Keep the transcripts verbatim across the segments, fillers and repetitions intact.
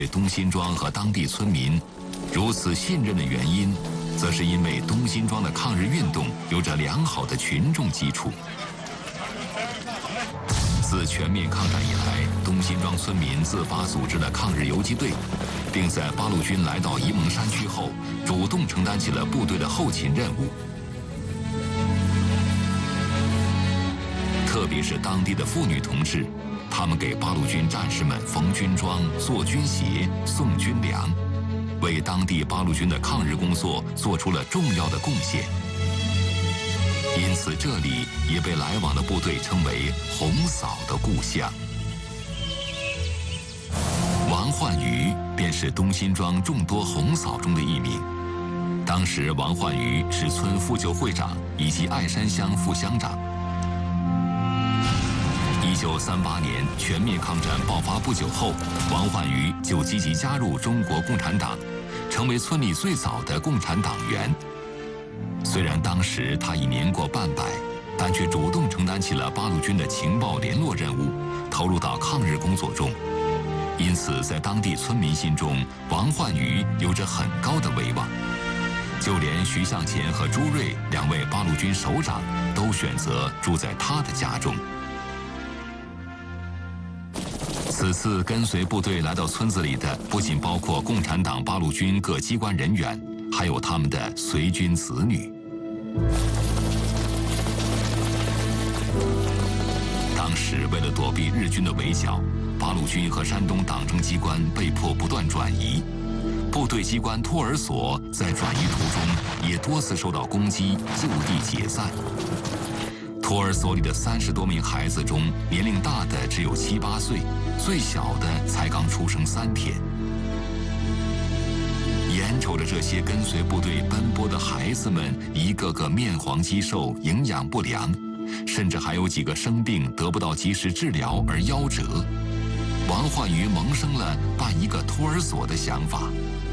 东辛庄和当地村民如此信任的原因，则是因为东辛庄的抗日运动有着良好的群众基础。自全面抗战以来，东辛庄村民自发组织了抗日游击队，并在八路军来到沂蒙山区后，主动承担起了部队的后勤任务。特别是当地的妇女同志，他们给八路军战士们缝军装、做军鞋、送军粮，为当地八路军的抗日工作做出了重要的贡献。因此，这里也被来往的部队称为“红嫂的故乡”。王焕瑜便是东辛庄众多红嫂中的一名。当时，王焕瑜是村妇救会长以及爱山乡副乡长。一九三八年全面抗战爆发不久后，王焕瑜就积极加入中国共产党，成为村里最早的共产党员。虽然当时他已年过半百，但却主动承担起了八路军的情报联络任务，投入到抗日工作中。因此，在当地村民心中，王焕瑜有着很高的威望。就连徐向前和朱瑞两位八路军首长都选择住在他的家中。此次跟随部队来到村子里的，不仅包括共产党八路军各机关人员，还有他们的随军子女。当时为了躲避日军的围剿，八路军和山东党政机关被迫不断转移，部队机关托儿所在转移途中也多次受到攻击，就地解散。托儿所里的三十多名孩子中，年龄大的只有七八岁，最小的才刚出生三天。眼瞅着这些跟随部队奔波的孩子们，一个个面黄肌瘦，营养不良，甚至还有几个生病得不到及时治疗而夭折。王焕瑜萌生了办一个托儿所的想法。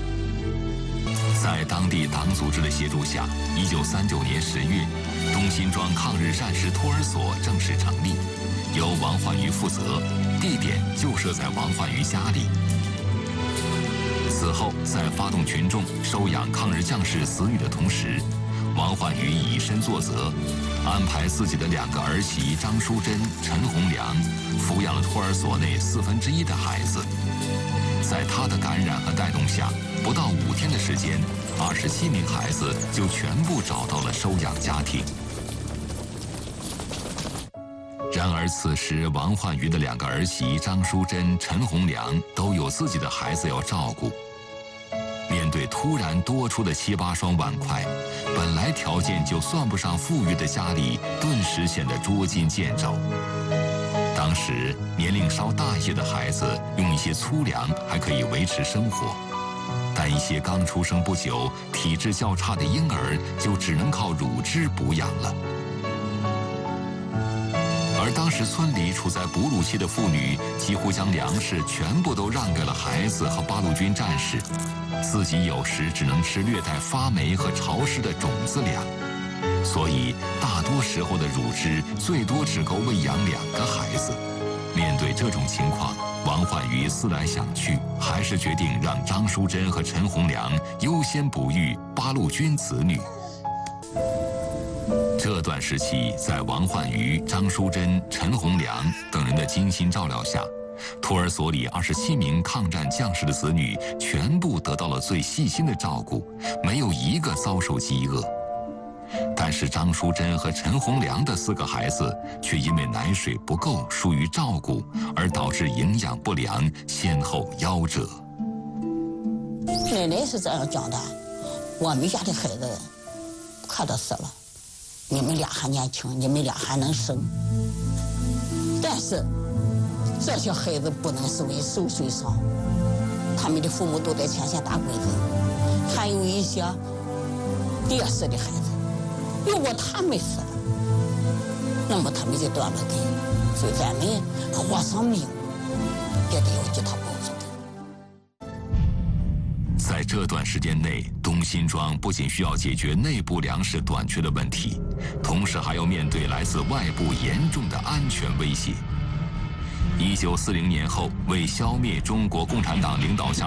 在当地党组织的协助下，一九三九年十月，东辛庄抗日战时托儿所正式成立，由王焕瑜负责，地点就设在王焕瑜家里。此后，在发动群众收养抗日将士子女的同时，王焕瑜以身作则，安排自己的两个儿媳张淑珍、陈红良抚养了托儿所内四分之一的孩子。在他的感染和带动下，不到五天的时间，二十七名孩子就全部找到了收养家庭。然而，此时王焕瑜的两个儿媳张淑珍、陈红良都有自己的孩子要照顾。面对突然多出的七八双碗筷，本来条件就算不上富裕的家里，顿时显得捉襟见肘。当时年龄稍大一些的孩子用一些粗粮还可以维持生活，但一些刚出生不久、体质较差的婴儿就只能靠乳汁补养了。而当时村里处在哺乳期的妇女几乎将粮食全部都让给了孩子和八路军战士，自己有时只能吃略带发霉和潮湿的种子粮，所以大多时候的乳汁最多只够喂养两个孩子。面对这种情况，王焕瑜思来想去，还是决定让张淑珍和陈红良优先哺育八路军子女。这段时期，在王焕瑜、张淑珍、陈红良等人的精心照料下，托儿所里二十七名抗战将士的子女全部得到了最细心的照顾，没有一个遭受饥饿。但是张淑珍和陈红良的四个孩子却因为奶水不够，疏于照顾，而导致营养不良，先后夭折。 奶奶是这样讲的：我们家的孩子快都死了，你们俩还年轻，你们俩还能生，但是这些孩子不能视为受损伤，他们的父母都在前线打鬼子，还有一些烈士的孩子，如果他们死了，那么他们就断了根，所以咱们活上命也得要给他保住的。 在这段时间内，东辛庄不仅需要解决内部粮食短缺的问题，同时还要面对来自外部严重的安全威胁。 一九四零年后，为消灭中国共产党领导下